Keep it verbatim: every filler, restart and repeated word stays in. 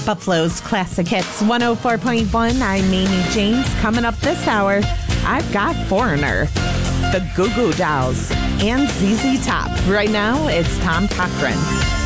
Buffalo's Classic Hits one oh four point one. I'm Mamie James. Coming up this hour, I've got Foreigner, the Goo Goo Dolls, and Z Z Top. Right now, it's Tom Cochran.